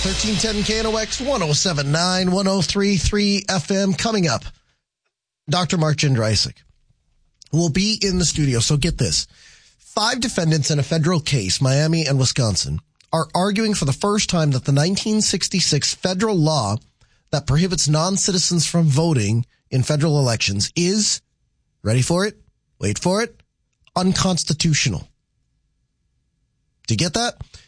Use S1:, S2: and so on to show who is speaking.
S1: 1310 KNOX 1079 1033 FM. Coming up, Dr. Mark Jędrysik will be in the studio. So get this. 5 defendants in a federal case, Miami and Wisconsin, are arguing for the first time that the 1966 federal law that prohibits non-citizens from voting in federal elections is, ready for it, wait for it, unconstitutional. Do you get that?